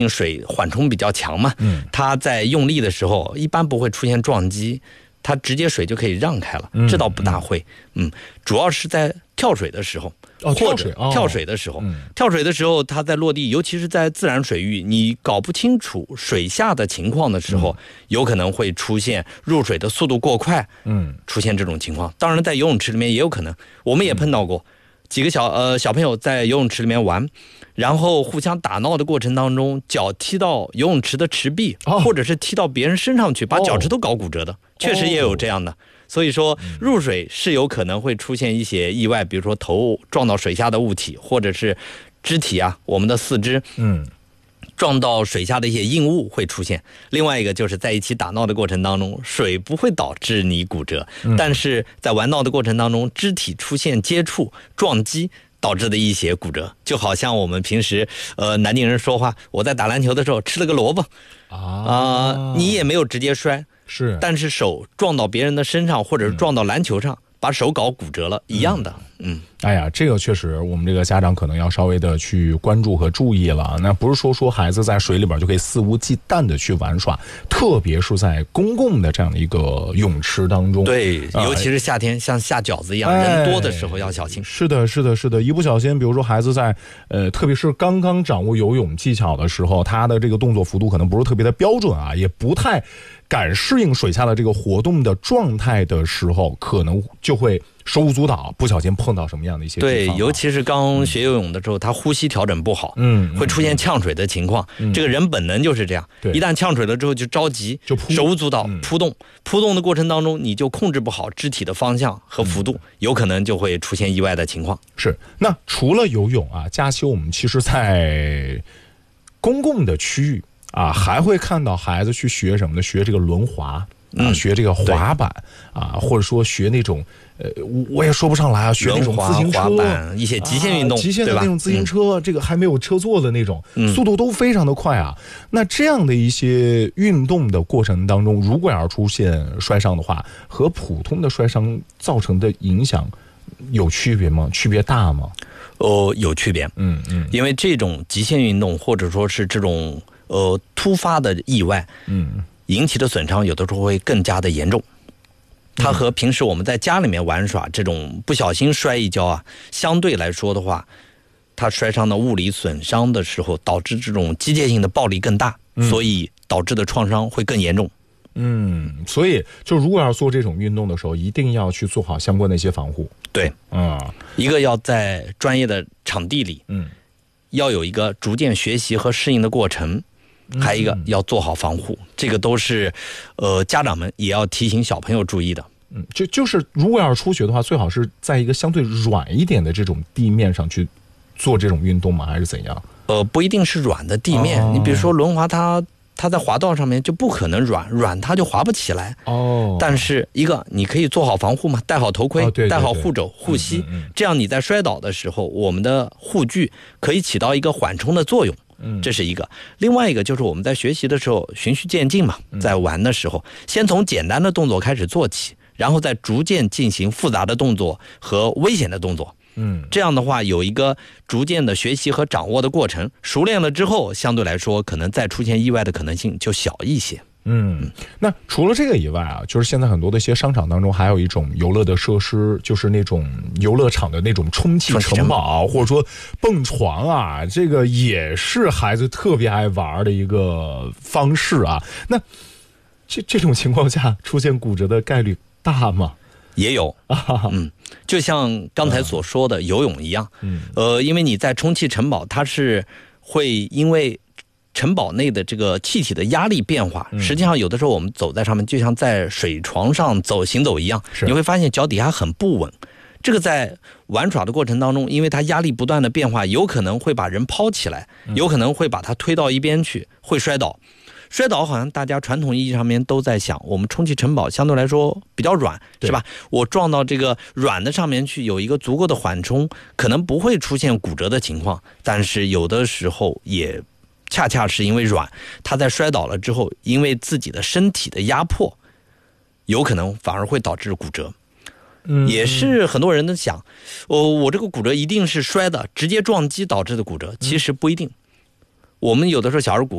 水缓冲比较强嘛，它在用力的时候一般不会出现撞击，它直接水就可以让开了，这倒不大会。主要是在跳水的时候，或者跳水的时候，跳水的时候它在落地，尤其是在自然水域，你搞不清楚水下的情况的时候，有可能会出现入水的速度过快，出现这种情况。当然在游泳池里面也有可能，我们也碰到过几个小朋友在游泳池里面玩，然后互相打闹的过程当中，脚踢到游泳池的池壁，或者是踢到别人身上去，把脚趾头搞骨折的，确实也有这样的。所以说入水是有可能会出现一些意外，比如说头撞到水下的物体，或者是肢体啊，我们的四肢撞到水下的一些硬物会出现。另外一个就是在一起打闹的过程当中，水不会导致你骨折，但是在玩闹的过程当中，肢体出现接触撞击导致的一些骨折，就好像我们平时南京人说话，我在打篮球的时候吃了个萝卜你也没有直接摔， 是， 但是手撞到别人的身上，或者是撞到篮球上，把手搞骨折了，一样的。 哎呀，这个确实我们这个家长可能要稍微的去关注和注意了。那不是说孩子在水里边就可以肆无忌惮的去玩耍，特别是在公共的这样的一个泳池当中。 对，尤其是夏天，像下饺子一样，人多的时候要小心。 是的，一不小心，比如说孩子在特别是刚刚掌握游泳技巧的时候，他的这个动作幅度可能不是特别的标准啊，也不太敢适应水下的这个活动的状态的时候，可能就会手舞足蹈，不小心碰到什么样的一些地方。 对，尤其是刚学游泳的时候，他呼吸调整不好，会出现呛水的情况。这个人本能就是这样，一旦呛水了之后就着急，就手舞足蹈，扑动的过程当中，你就控制不好肢体的方向和幅度，有可能就会出现意外的情况。 是，那除了游泳啊，假期我们其实在公共的区域啊，还会看到孩子去学什么呢？学这个轮滑学这个滑板或者说学那种我也说不上来啊，学那种自行车、 滑板一些极限运动， 极限的那种自行车，这个还没有车座的那种，速度都非常的快啊。那这样的一些运动的过程当中，如果要出现摔伤的话，和普通的摔伤造成的影响有区别吗？区别大吗？ 有区别。因为这种极限运动或者说是这种突发的意外，引起的损伤有的时候会更加的严重。它和平时我们在家里面玩耍这种不小心摔一跤啊，相对来说的话，它摔伤的物理损伤的时候，导致这种机械性的暴力更大，所以导致的创伤会更严重。 所以就如果要做这种运动的时候，一定要去做好相关的一些防护。 对，一个要在专业的场地里，要有一个逐渐学习和适应的过程。还有一个要做好防护，这个都是家长们也要提醒小朋友注意的。 就是如果要是初学的话，最好是在一个相对软一点的这种地面上去做这种运动吗？还是怎样？ 不一定是软的地面，你比如说轮滑它在滑道上面就不可能软它就滑不起来。但是一个你可以做好防护嘛，戴好头盔，戴好护肘护膝，这样你在摔倒的时候，我们的护具可以起到一个缓冲的作用。这是一个。另外一个就是我们在学习的时候循序渐进嘛，在玩的时候先从简单的动作开始做起，然后再逐渐进行复杂的动作和危险的动作。这样的话有一个逐渐的学习和掌握的过程，熟练了之后，相对来说可能再出现意外的可能性就小一些。 那除了这个以外啊，就是现在很多的一些商场当中还有一种游乐的设施，就是那种游乐场的那种充气城堡或者说蹦床啊，这个也是孩子特别爱玩的一个方式啊。那这种情况下出现骨折的概率大吗？ 也有就像刚才所说的游泳一样，因为你在充气城堡，它是会因为城堡内的这个气体的压力变化，实际上有的时候我们走在上面就像在水床上行走一样，你会发现脚底下很不稳。这个在玩耍的过程当中，因为它压力不断的变化，有可能会把人抛起来，有可能会把它推到一边去，会摔倒。摔倒好像大家传统意义上面都在想，我们充气城堡相对来说比较软，是吧？我撞到这个软的上面去，有一个足够的缓冲，可能不会出现骨折的情况。但是有的时候也恰恰是因为软，他在摔倒了之后，因为自己的身体的压迫，有可能反而会导致骨折。也是很多人都想，我这个骨折一定是摔的直接撞击导致的骨折，其实不一定。我们有的时候小儿骨